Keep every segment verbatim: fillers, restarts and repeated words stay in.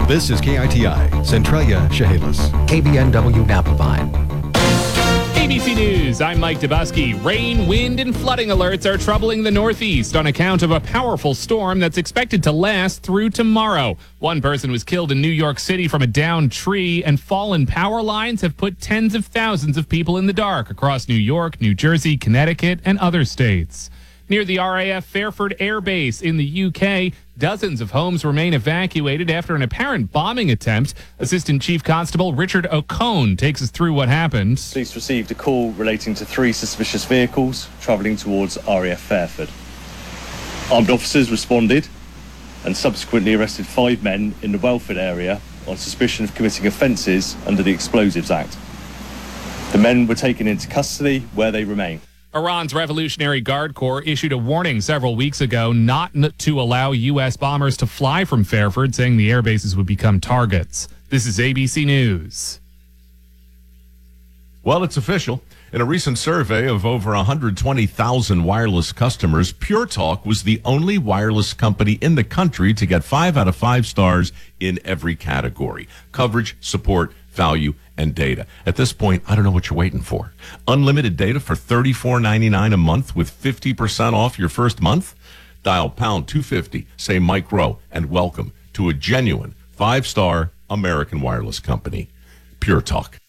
This is K I T I, Centralia, Chehalis. K B N W Napa Vine. A B C News, I'm Mike Dubusky. Rain, wind, and flooding alerts are troubling the Northeast on account of a powerful storm that's expected to last through tomorrow. One person was killed in New York City from a downed tree, and fallen power lines have put tens of thousands of people in the dark across New York, New Jersey, Connecticut, and other states. Near the R A F Fairford Air Base in the U K, dozens of homes remain evacuated after an apparent bombing attempt. Assistant Chief Constable Richard O'Cone takes us through what happened. Police received a call relating to three suspicious vehicles travelling towards R A F Fairford. Armed officers responded and subsequently arrested five men in the Welford area on suspicion of committing offences under the Explosives Act. The men were taken into custody, where they remain. Iran's Revolutionary Guard Corps issued a warning several weeks ago not to allow U S bombers to fly from Fairford, saying the air bases would become targets. This is A B C News. Well, it's official. In a recent survey of over one hundred twenty thousand wireless customers, Pure Talk was the only wireless company in the country to get five out of five stars in every category: coverage, support, value, and data. At this point, I don't know what you're waiting for. Unlimited data for thirty-four ninety-nine a month with fifty percent off your first month? Dial pound two fifty, say Mike Rowe, and welcome to a genuine five-star American wireless company, Pure Talk.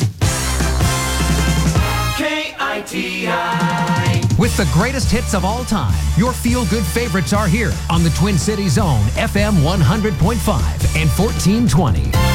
K I T I. With the greatest hits of all time, your feel-good favorites are here on the Twin Cities Zone, F M one hundred point five and fourteen twenty.